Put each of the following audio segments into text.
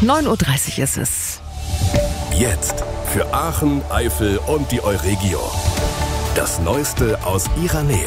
9:30 Uhr ist es. Jetzt für Aachen, Eifel und die Euregio. Das Neueste aus ihrer Nähe.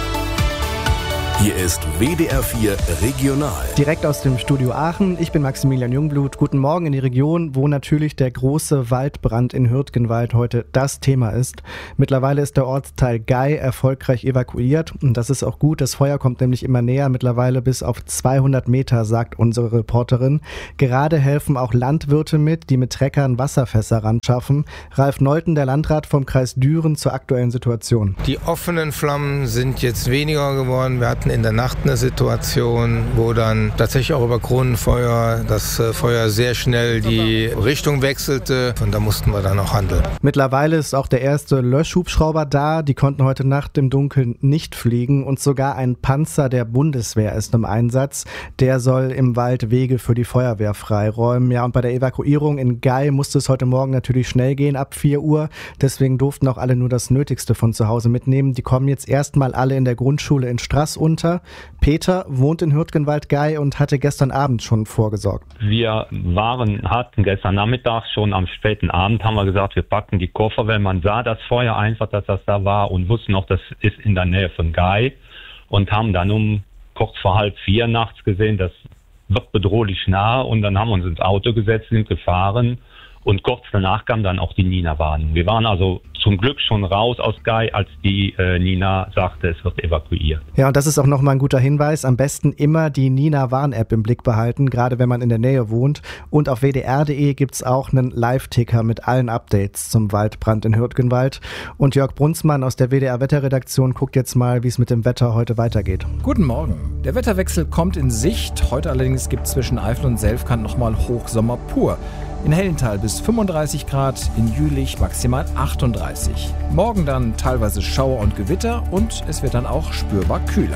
Hier ist WDR 4 Regional. Direkt aus dem Studio Aachen. Ich bin Maximilian Jungblut. Guten Morgen in die Region, wo natürlich der große Waldbrand in Hürtgenwald heute das Thema ist. Mittlerweile ist der Ortsteil Gey erfolgreich evakuiert. Und das ist auch gut. Das Feuer kommt nämlich immer näher, mittlerweile bis auf 200 Meter, sagt unsere Reporterin. Gerade helfen auch Landwirte mit, die mit Treckern Wasserfässer ranschaffen. Ralf Nolten, der Landrat vom Kreis Düren, zur aktuellen Situation. Die offenen Flammen sind jetzt weniger geworden. Wir hatten in der Nacht eine Situation, wo dann tatsächlich auch über Kronenfeuer das Feuer sehr schnell die Richtung wechselte und da mussten wir dann auch handeln. Mittlerweile ist auch der erste Löschhubschrauber da. Die konnten heute Nacht im Dunkeln nicht fliegen und sogar ein Panzer der Bundeswehr ist im Einsatz. Der soll im Wald Wege für die Feuerwehr freiräumen. Ja, und bei der Evakuierung in Gey musste es heute Morgen natürlich schnell gehen, ab 4 Uhr. Deswegen durften auch alle nur das Nötigste von zu Hause mitnehmen. Die kommen jetzt erstmal alle in der Grundschule in Straß unter. Peter wohnt in Hürtgenwald-Gey und hatte gestern Abend schon vorgesorgt. Wir hatten gestern Nachmittag schon am späten Abend, haben wir gesagt, wir packen die Koffer, weil man sah das Feuer einfach, dass das da war und wussten auch, das ist in der Nähe von Gey und haben dann um kurz vor 3:30 nachts gesehen, das wird bedrohlich nah und dann haben wir uns ins Auto gesetzt, sind gefahren und kurz danach kam dann auch die Nina-Warnung. Wir waren also zum Glück schon raus aus Gey, als die Nina sagte, es wird evakuiert. Ja, und das ist auch nochmal ein guter Hinweis. Am besten immer die Nina-Warn-App im Blick behalten, gerade wenn man in der Nähe wohnt. Und auf wdr.de gibt's auch einen Live-Ticker mit allen Updates zum Waldbrand in Hürtgenwald. Und Jörg Brunsmann aus der WDR-Wetterredaktion guckt jetzt mal, wie es mit dem Wetter heute weitergeht. Guten Morgen. Der Wetterwechsel kommt in Sicht. Heute allerdings gibt es zwischen Eifel und Selfkant nochmal Hochsommer pur. In Hellenthal bis 35 Grad, in Jülich maximal 38. Morgen dann teilweise Schauer und Gewitter und es wird dann auch spürbar kühler.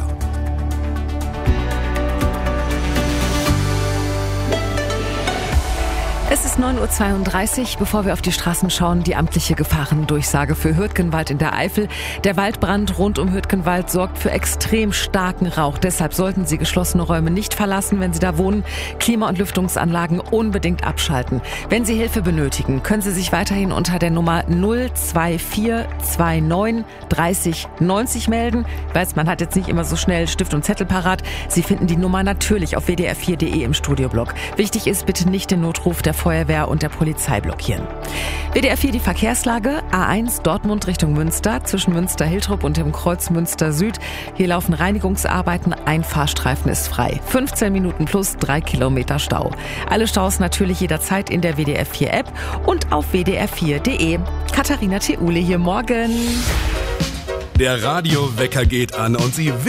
Es ist 9:32 Uhr, bevor wir auf die Straßen schauen, die amtliche Gefahrendurchsage für Hürtgenwald in der Eifel. Der Waldbrand rund um Hürtgenwald sorgt für extrem starken Rauch. Deshalb sollten Sie geschlossene Räume nicht verlassen, wenn Sie da wohnen. Klima- und Lüftungsanlagen unbedingt abschalten. Wenn Sie Hilfe benötigen, können Sie sich weiterhin unter der Nummer 02429 30 90 melden. Ich weiß, man hat jetzt nicht immer so schnell Stift und Zettel parat. Sie finden die Nummer natürlich auf wdr4.de im Studioblog. Wichtig ist, bitte nicht den Notruf der Feuerwehr und der Polizei blockieren. WDR 4 die Verkehrslage. A1 Dortmund Richtung Münster, zwischen Münster-Hiltrup und dem Kreuz Münster Süd. Hier laufen Reinigungsarbeiten, ein Fahrstreifen ist frei. 15 Minuten plus 3 Kilometer Stau. Alle Staus natürlich jederzeit in der WDR 4 App und auf wdr4.de. Katharina Theule hier, morgen. Der Radiowecker geht an und Sie